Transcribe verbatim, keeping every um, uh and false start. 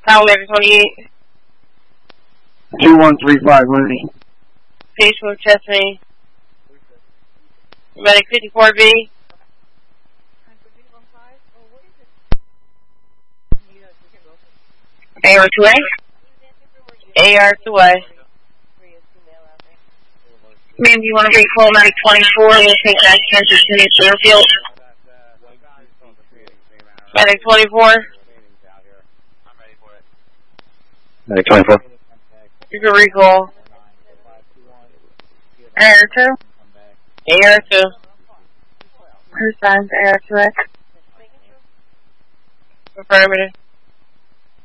Tower Medic twenty-eight. two one three five, Lindsay. Peaceful, chest me. Medic fifty-four B. A R two A? A R two A. Ma'am, do you want to recall Medic twenty-four? We'll take that cancer to the Fairfield. Medic twenty-four. Medic twenty-four. You can recall. A R two? A R two. Who signs A R two X? Affirmative.